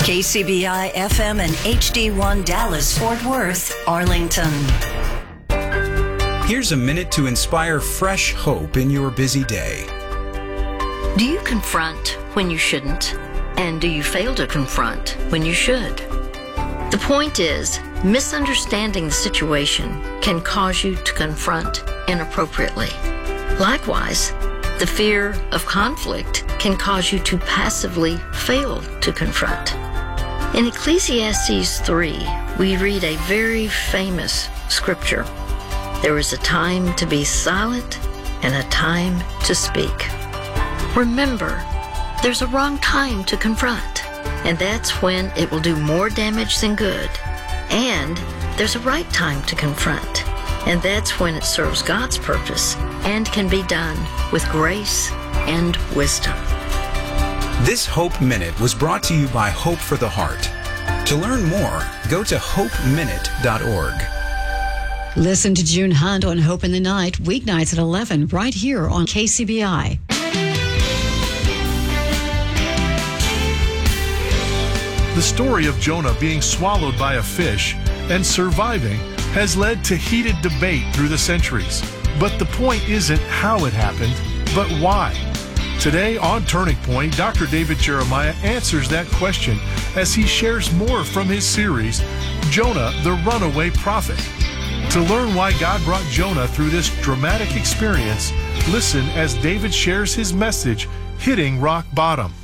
KCBI FM and HD1 Dallas, Fort Worth, Arlington. Here's a minute to inspire fresh hope in your busy day. Do you confront when you shouldn't? And do you fail to confront when you should? The point is, misunderstanding the situation can cause you to confront inappropriately. Likewise, the fear of conflict can cause you to passively fail to confront. In Ecclesiastes 3, we read a very famous scripture. There is a time to be silent and a time to speak. Remember, there's a wrong time to confront, and that's when it will do more damage than good. And there's a right time to confront, and that's when it serves God's purpose and can be done with grace and wisdom. This Hope Minute was brought to you by Hope for the Heart. To learn more, go to hopeminute.org. Listen to June Hunt on Hope in the Night, weeknights at 11, right here on KCBI. The story of Jonah being swallowed by a fish and surviving has led to heated debate through the centuries. But the point isn't how it happened, but why. Today on Turning Point, Dr. David Jeremiah answers that question as he shares more from his series, Jonah, the Runaway Prophet. To learn why God brought Jonah through this dramatic experience, listen as David shares his message, Hitting Rock Bottom.